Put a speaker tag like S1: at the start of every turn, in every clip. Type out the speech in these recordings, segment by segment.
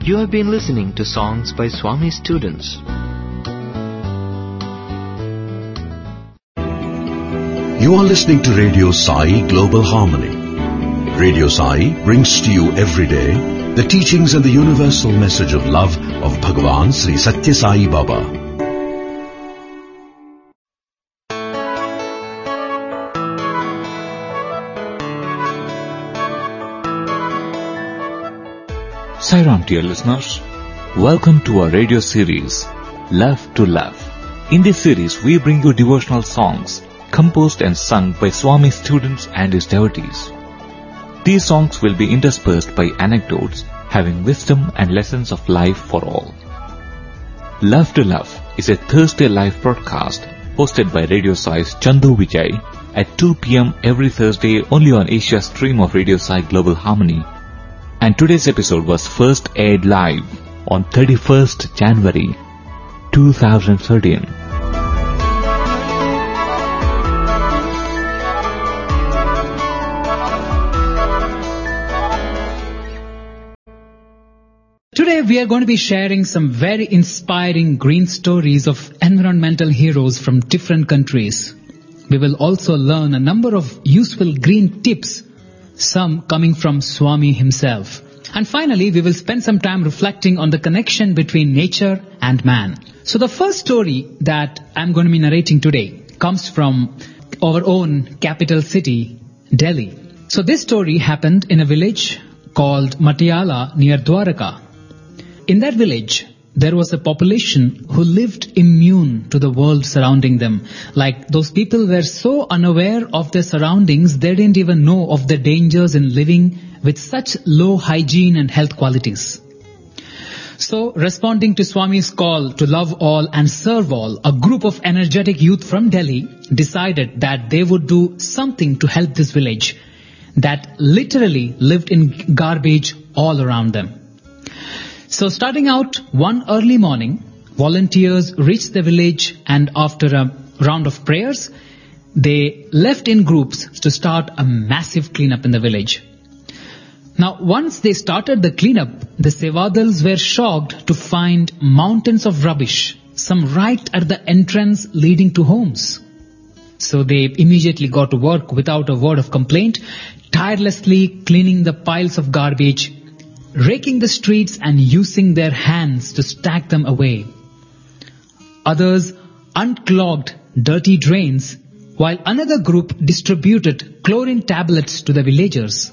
S1: You have been listening to songs by Swami students.
S2: You are listening to Radio Sai Global Harmony. Radio Sai brings to you every day the teachings and the universal message of love of Bhagavan Sri Satya Sai Baba.
S3: Sairam, dear listeners. Welcome to our radio series, Love to Love. In this series, we bring you devotional songs composed and sung by Swami students and his devotees. These songs will be interspersed by anecdotes having wisdom and lessons of life for all. Love to Love is a Thursday live broadcast hosted by Radio Sai's Chandu Vijay at 2 p.m. every Thursday only on Asia stream of Radio Sai Global Harmony. And today's episode was first aired live on 31st January 2013.
S4: Today we are going to be sharing some very inspiring green stories of environmental heroes from different countries. We will also learn a number of useful green tips, some coming from Swami himself. And finally, we will spend some time reflecting on the connection between nature and man. So the first story that I'm going to be narrating today comes from our own capital city, Delhi. So this story happened in a village called Matiyala near Dwaraka. In that village, there was a population who lived immune to the world surrounding them. Like those people were so unaware of their surroundings, they didn't even know of the dangers in living with such low hygiene and health qualities. So, responding to Swami's call to love all and serve all, a group of energetic youth from Delhi decided that they would do something to help this village that literally lived in garbage all around them. So starting out one early morning, volunteers reached the village, and after a round of prayers, they left in groups to start a massive cleanup in the village. Now once they started the cleanup, the Sevadals were shocked to find mountains of rubbish, some right at the entrance leading to homes. So they immediately got to work without a word of complaint, tirelessly cleaning the piles of garbage, raking the streets and using their hands to stack them away. Others unclogged dirty drains, while another group distributed chlorine tablets to the villagers.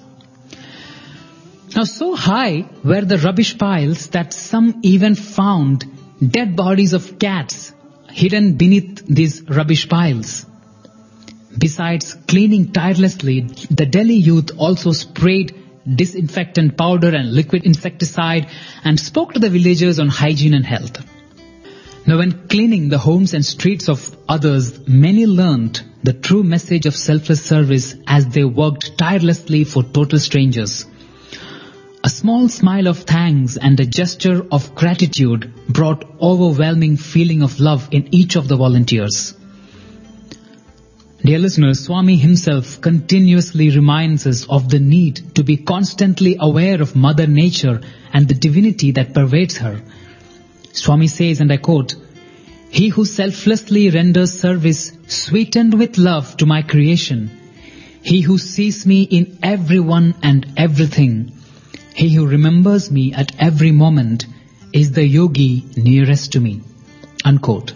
S4: Now so high were the rubbish piles that some even found dead bodies of cats hidden beneath these rubbish piles. Besides cleaning tirelessly, the Delhi youth also sprayed disinfectant powder and liquid insecticide and spoke to the villagers on hygiene and health. Now when cleaning the homes and streets of others, many learned the true message of selfless service as they worked tirelessly for total strangers. A small smile of thanks and a gesture of gratitude brought overwhelming feeling of love in each of the volunteers. Dear listeners, Swami himself continuously reminds us of the need to be constantly aware of Mother Nature and the divinity that pervades her. Swami says, and I quote, "He who selflessly renders service sweetened with love to my creation, he who sees me in everyone and everything, he who remembers me at every moment is the yogi nearest to me." Unquote.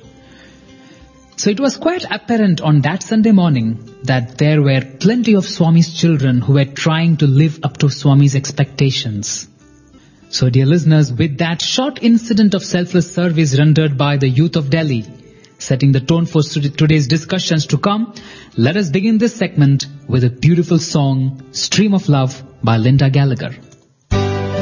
S4: So it was quite apparent on that Sunday morning that there were plenty of Swami's children who were trying to live up to Swami's expectations. So dear listeners, with that short incident of selfless service rendered by the youth of Delhi, setting the tone for today's discussions to come, let us begin this segment with a beautiful song, Stream of Love by Linda Gallagher.